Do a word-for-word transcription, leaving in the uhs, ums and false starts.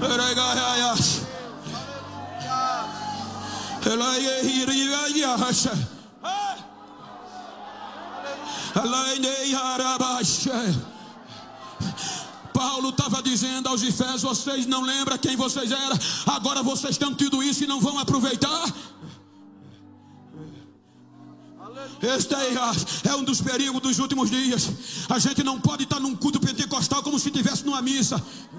Paulo estava dizendo aos Efésios: vocês não lembram quem vocês eram, agora vocês têm tido isso e não vão aproveitar. Este é um dos perigos dos últimos dias. A gente não pode estar num culto pentecostal como se estivesse numa missa.